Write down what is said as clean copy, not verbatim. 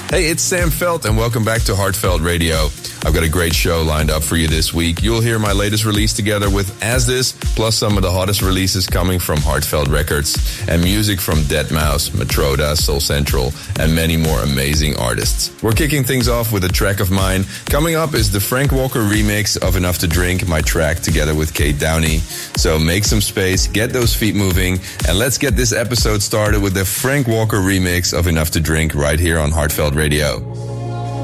Hey, it's Sam Felt, and welcome back to Heartfelt Radio. I've got a great show lined up for you this week. You'll hear my latest release together with As This, plus some of the hottest releases coming from Heartfelt Records, and music from Deadmau5, Matroda, Soul Central, and many more amazing artists. We're kicking things off with a track of mine. Coming up is the Frank Walker remix of Enough to Drink, my track together with Kate Downey. So make some space, get those feet moving, and let's get this episode started with the Frank Walker remix of Enough to Drink right here on Heartfelt Radio.